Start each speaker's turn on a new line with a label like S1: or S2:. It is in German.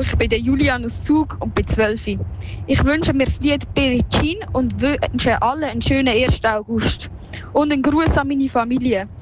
S1: Ich bin der Julian aus Zug und bin 12. Ich wünsche mir das Lied Billie Jean und wünsche allen einen schönen 1. August. Und einen Gruß an meine Familie.